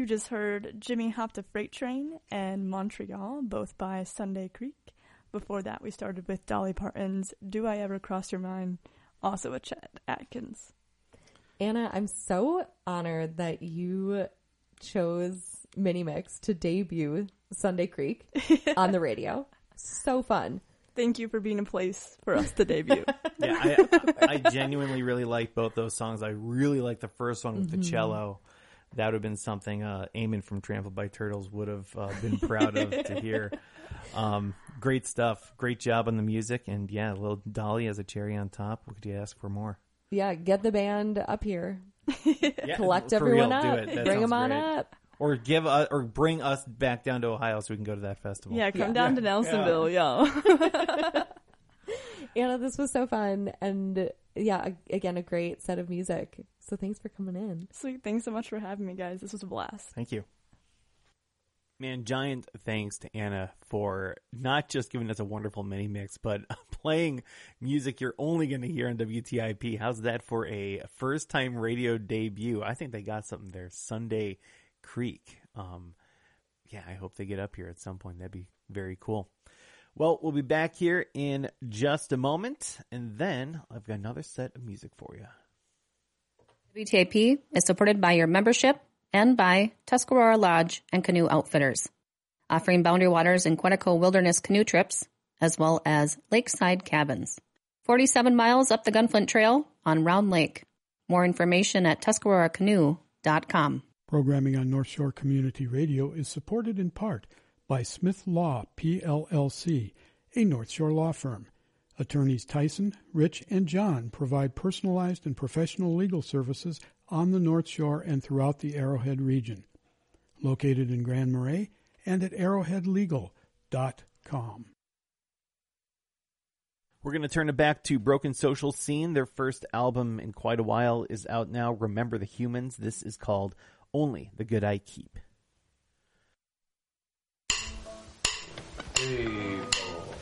You just heard Jimmy Hopped a Freight Train and Montreal, both by Sunday Creek. Before that, we started with Dolly Parton's Do I Ever Cross Your Mind, also a Chet Atkins. Anna, I'm so honored that you chose Mini Mix to debut Sunday Creek on the radio. So fun. Thank you for being a place for us to debut. Yeah, I genuinely really like both those songs. I really like the first one with the cello. That would have been something Eamon from Trampled by Turtles would have been proud of to hear. Great stuff. Great job on the music. And yeah, little Dolly as a cherry on top. What could you ask for more? Yeah, get the band up here. Yeah, collect everyone real, up. Bring them on up. Or bring us back down to Ohio so we can go to that festival. Yeah, come down to Nelsonville, yo. Anna, this was so fun. And yeah, again, a great set of music. So thanks for coming in. Sweet. Thanks so much for having me, guys. This was a blast. Thank you. Man, giant thanks to Anna for not just giving us a wonderful mini mix, but playing music you're only going to hear on WTIP. How's that for a first-time radio debut? I think they got something there. Sunday Creek. Yeah, I hope they get up here at some point. That'd be very cool. Well, we'll be back here in just a moment, and then I've got another set of music for you. WTIP is supported by your membership and by Tuscarora Lodge and Canoe Outfitters, offering Boundary Waters and Quetico Wilderness canoe trips, as well as lakeside cabins. 47 miles up the Gunflint Trail on Round Lake. More information at TuscaroraCanoe.com. Programming on North Shore Community Radio is supported in part by Smith Law, PLLC, a North Shore law firm. Attorneys Tyson, Rich, and John provide personalized and professional legal services on the North Shore and throughout the Arrowhead region. Located in Grand Marais and at arrowheadlegal.com. We're going to turn it back to Broken Social Scene. Their first album in quite a while is out now, Remember the Humans. This is called Only the Good I Keep. Hey.